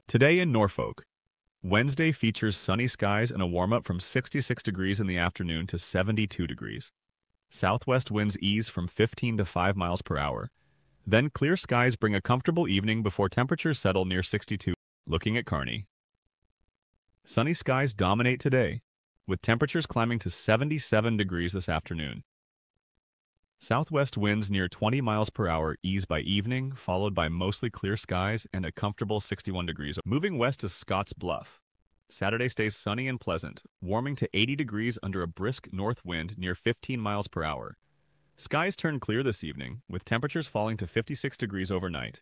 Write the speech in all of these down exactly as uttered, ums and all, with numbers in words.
Today in Norfolk, Wednesday features sunny skies and a warm-up from sixty-six degrees in the afternoon to seventy-two degrees. Southwest winds ease from fifteen to five miles per hour. Then clear skies bring a comfortable evening before temperatures settle near sixty-two. Looking at Kearney. Sunny skies dominate today, with temperatures climbing to seventy-seven degrees this afternoon. Southwest winds near twenty miles per hour ease by evening, followed by mostly clear skies and a comfortable sixty-one degrees. Moving west to Scotts Bluff. Saturday stays sunny and pleasant, warming to eighty degrees under a brisk north wind near fifteen miles per hour. Skies turn clear this evening, with temperatures falling to fifty-six degrees overnight.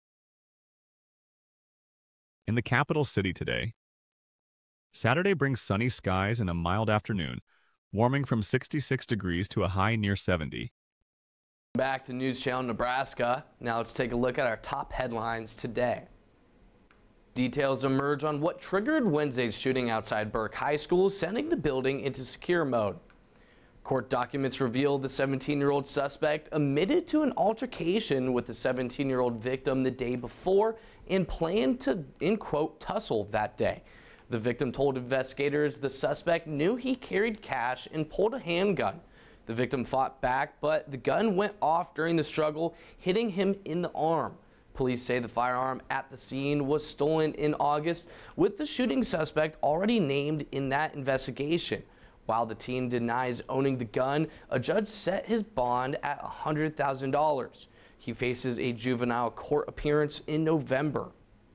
In the capital city today, Saturday brings sunny skies and a mild afternoon, warming from sixty-six degrees to a high near seventy. Back to News Channel Nebraska. Now let's take a look at our top headlines today. Details emerge on what triggered Wednesday's shooting outside Burke High School, sending the building into secure mode. Court documents reveal the seventeen-year-old suspect admitted to an altercation with the seventeen-year-old victim the day before and planned to, in quote, tussle that day. The victim told investigators the suspect knew he carried cash and pulled a handgun. The victim fought back, but the gun went off during the struggle, hitting him in the arm. Police say the firearm at the scene was stolen in August, with the shooting suspect already named in that investigation. While the teen denies owning the gun, a judge set his bond at one hundred thousand dollars. He faces a juvenile court appearance in November.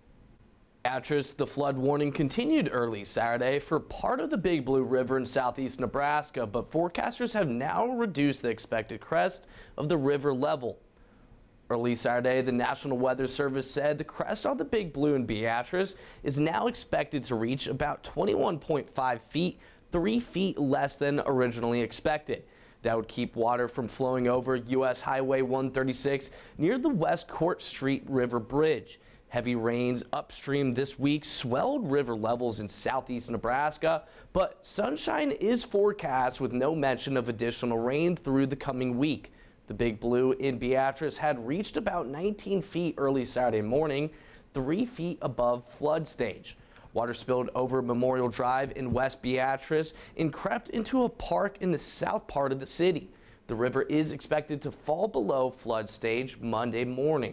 Beatrice, the flood warning continued early Saturday for part of the Big Blue River in southeast Nebraska, but forecasters have now reduced the expected crest of the river level. Early Saturday, the National Weather Service said the crest on the Big Blue in Beatrice is now expected to reach about twenty-one point five feet, three feet less than originally expected. That would keep water from flowing over U S Highway one thirty-six near the West Court Street River Bridge. Heavy rains upstream this week swelled river levels in southeast Nebraska, but sunshine is forecast with no mention of additional rain through the coming week. The Big Blue in Beatrice had reached about nineteen feet early Saturday morning, three feet above flood stage. Water spilled over Memorial Drive in West Beatrice and crept into a park in the south part of the city. The river is expected to fall below flood stage Monday morning.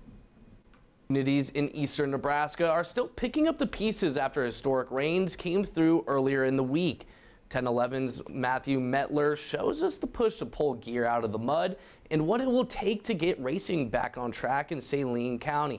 Communities in eastern Nebraska are still picking up the pieces after historic rains came through earlier in the week. ten eleven's Matthew Metler shows us the push to pull gear out of the mud and what it will take to get racing back on track in Saline County.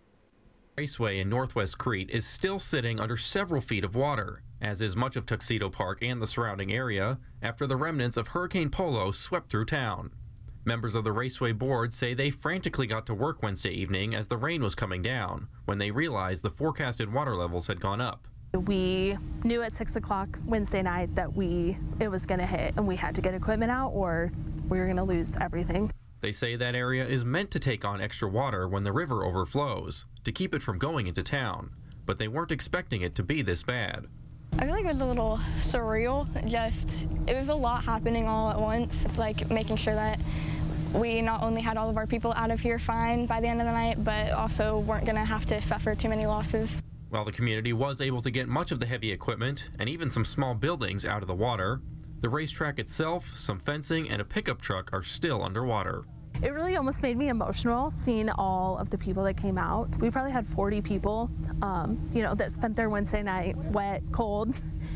Raceway in Northwest Crete is still sitting under several feet of water, as is much of Tuxedo Park and the surrounding area, after the remnants of Hurricane Polo swept through town. Members of the Raceway board say they frantically got to work Wednesday evening as the rain was coming down, when they realized the forecasted water levels had gone up. We knew at six o'clock Wednesday night that we it was going to hit, and we had to get equipment out or we were going to lose everything. They say that area is meant to take on extra water when the river overflows, to keep it from going into town, but they weren't expecting it to be this bad. I feel like it was a little surreal. Just, it was a lot happening all at once. It's like making sure that we not only had all of our people out of here fine by the end of the night, but also weren't going to have to suffer too many losses. While the community was able to get much of the heavy equipment and even some small buildings out of the water, the racetrack itself, some fencing, and a pickup truck are still underwater. It really almost made me emotional seeing all of the people that came out. We probably had forty people, um, you know, that spent their Wednesday night wet, cold,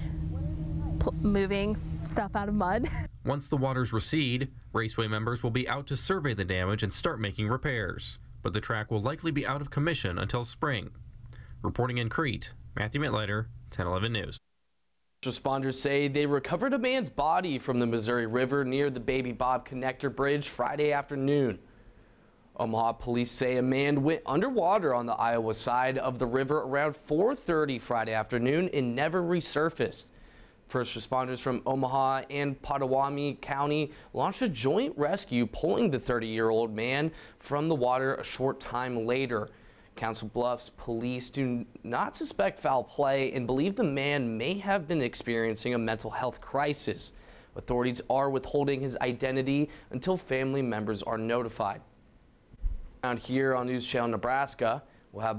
moving stuff out of mud. Once the waters recede, Raceway members will be out to survey the damage and start making repairs, but the track will likely be out of commission until spring. Reporting in Crete, Matthew Mittleiter, ten eleven News. Responders say they recovered a man's body from the Missouri River near the Baby Bob Connector Bridge Friday afternoon. Omaha police say a man went underwater on the Iowa side of the river around four thirty Friday afternoon and never resurfaced. First responders from Omaha and Pottawatomie County launched a joint rescue, pulling the thirty-year-old man from the water a short time later. Council Bluffs police do not suspect foul play and believe the man may have been experiencing a mental health crisis. Authorities are withholding his identity until family members are notified. Around here on News Channel Nebraska,